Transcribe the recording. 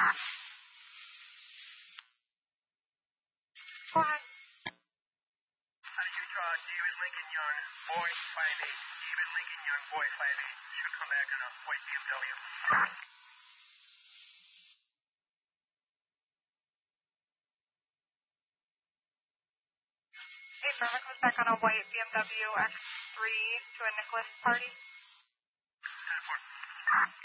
Go ahead. Utah, David Lincoln Young, boy 5'8". David Lincoln Young, boy 5'8". Should come back in a white BMW. Hey, Burma comes back on a white BMW X3 to a Nicholas party.